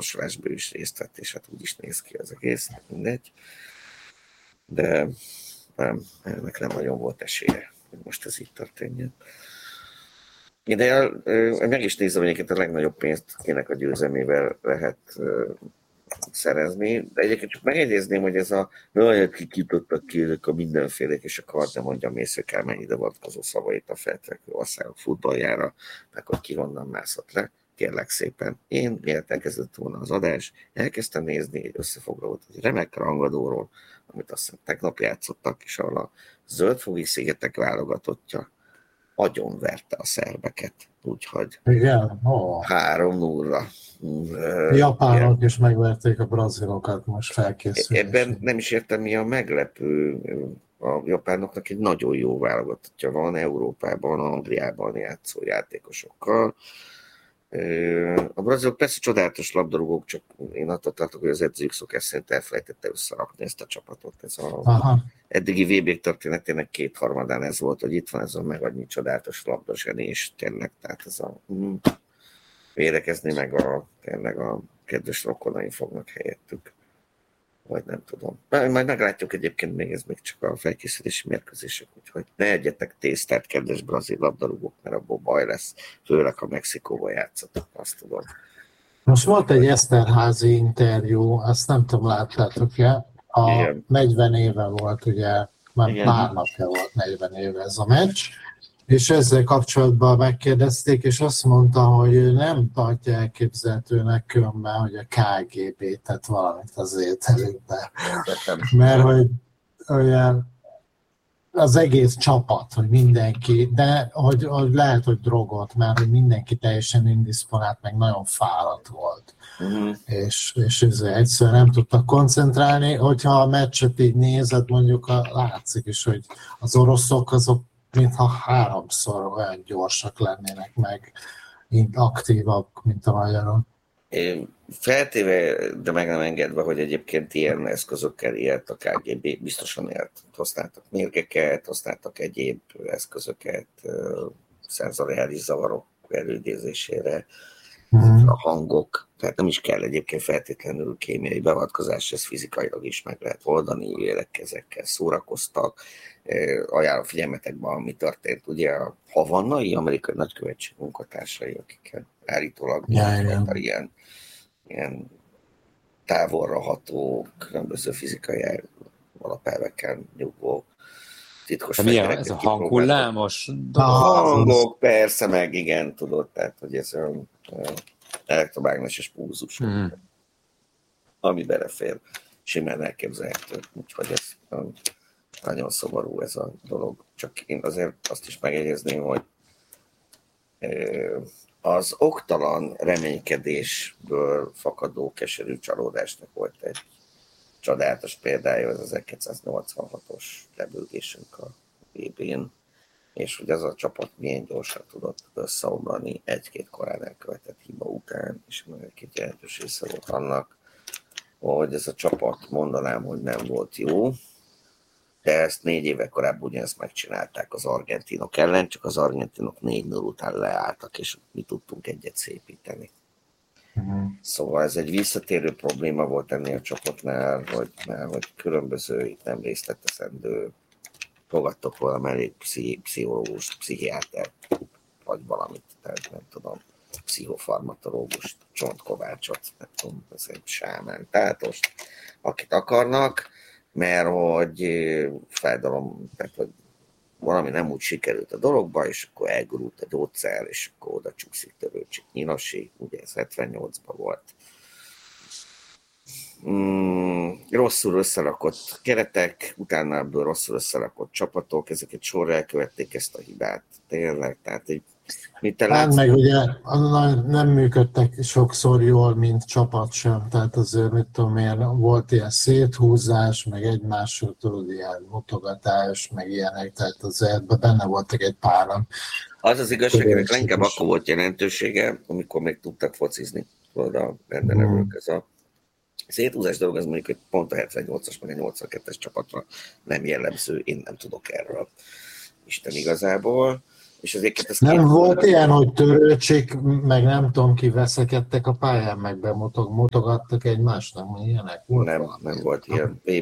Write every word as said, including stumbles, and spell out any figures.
sorsolásból is részt vett, és hát úgy is néz ki az egész, mindegy. De nem, ennek nem nagyon volt esélye, hogy most ez így történjen. De meg is nézem, egyébként a legnagyobb pénzt kinek a győzelmével lehet szerezni, de egyébként csak megjegyezném, hogy ez a nagyon kikütöttek ki ezek a mindenfélek, és akkor nem mondjam észre mennyi ide vonatkozó szavait a feltvekvő országok futballjára, meg hogy ki honnan mászott le. Kérlek szépen, én miért elkezdett volna az adás, elkezdtem nézni egy összefoglalót egy remek rangadóról, amit azt hiszem tegnap játszottak, és ahol a Zöldfogi szigetek válogatottja agyonverte a szerbeket, úgyhogy igen, oh. három nulla. Japánok igen. is megverték a brazilokat most felkészülésén. Ebben nem is értem, mi a meglepő. A japánoknak egy nagyon jó válogatottja van Európában, Angliában játszó játékosokkal. A brazilok persze csodálatos labdarúgók, csak én attól tartok, hogy az edzőjük szokás szerint elfelejtette összerakni ezt a csapatot. Ez a Aha. eddigi vé bé történetének kétharmadán ez volt, hogy itt van ez a meg annyi csodálatos labdazseni, és tényleg, tehát ez a mm, védekezni meg a, tényleg a kedves rokonaim fognak helyettük. Vagy nem tudom. Majd meglátjuk egyébként, még ez még csak a felkészülési mérkőzések, úgyhogy ne egyetek tésztát, kedves brazil labdarúgók, mert abból baj lesz, főleg a Mexikóval játszatok, azt tudom. Most volt egy Eszterházy interjú, azt nem tudom, láttátok-e? A Igen. negyven éve volt, ugye, már Igen. pár napja volt negyven éve ez a meccs, és ezzel kapcsolatban megkérdezték, és azt mondta, hogy ő nem tartja elképzelhetőnek különben, hogy a ká gé bé tett valamit az ételükbe. Mert hogy olyan az egész csapat, hogy mindenki, de hogy, hogy lehet, hogy drogot, mert hogy mindenki teljesen indisponált, meg nagyon fáradt volt. Uh-huh. És, és ezzel egyszerűen nem tudtak koncentrálni. Hogyha a meccset így nézed, mondjuk a, látszik is, hogy az oroszok azok mintha háromszor olyan gyorsak lennének meg, mint aktívak, mint a magyarok. Feltéve, de meg nem engedve, hogy egyébként ilyen eszközökkel élt a ká gé bé, biztosan élt. Használtak mérgeket, használtak egyéb eszközöket, szenzoriális zavarok elődézésére, mm. a hangok, tehát nem is kell egyébként feltétlenül kémiai beavatkozás, ez fizikailag is meg lehet oldani, élek ezekkel szórakoztak. Ajánlom figyelmetekben, ami történt, ugye a havannai amerikai nagykövetség munkatársai, akikkel állítólag yeah, ilyen, ilyen távolra ható, különböző fizikai alapelveken nyugvó titkos fegyvereket. Ez a hanghullámos hangok, persze, meg igen, tudod, tehát, hogy ez olyan elektromágneses pulzus, mm. ami belefér, simán elképzelhető, úgyhogy ez nagyon szomorú ez a dolog. Csak én azért azt is megjegyezném, hogy az oktalan reménykedésből fakadó keserű csalódásnak volt egy csodálatos példája, az ezerkilencszáznyolcvanhatos lebőgésünk a vé bén, és hogy az a csapat milyen gyorsan tudott összeomlani egy-két korán elkövetett hiba után, és egy-két jelentős része volt annak, hogy ez a csapat, mondanám, hogy nem volt jó, de ezt négy éve korábban ugyanezt megcsinálták az argentinok ellen, csak az argentinok négy null után leálltak, és mi tudtunk egyet szépíteni. Uh-huh. Szóval ez egy visszatérő probléma volt ennél a csapatnál, hogy, már, hogy különböző, itt nem részleteszendő, fogadtok volna mellé pszichológust, pszichiátert, vagy valamit, tehát nem tudom, pszichofarmatológust, Csontkovácsot, nem tudom, ez egy sámán tátost, akit akarnak, mert hogy fájdalom, tehát hogy valami nem úgy sikerült a dologba, és akkor elgurult a gyógyszer, és akkor oda csúszik Törőcsik Nyilasi, ugye ez hetvennyolcban volt. Mm, rosszul összerakott keretek, utána ebből rosszul összerakott csapatok, ezeket sorra elkövették ezt a hibát, tényleg, tehát egy mit te látsz? Meg ugye nem működtek sokszor jól, mint csapat sem, tehát azért mit tudom én, volt ilyen széthúzás, meg egymásról tudod, ilyen mutogatás, meg ilyenek, tehát azért benne voltak egy páran. Az az igazság, hogy leginkább akkor volt jelentősége, amikor még tudtak focizni, tudod, a rendelevők, ez a széthúzás dolog, az mondjuk, hogy pont a hetvennyolcas, meg a nyolcvankettes csapatra nem jellemző, én nem tudok erről. Isten igazából. És azért ezt nem volt ilyen, hogy Törőcsik, meg nem tudom ki veszekedtek a pályán, meg bemutog, mutogattak egymást, nem ilyenek? Volt nem, valami. nem volt ilyen.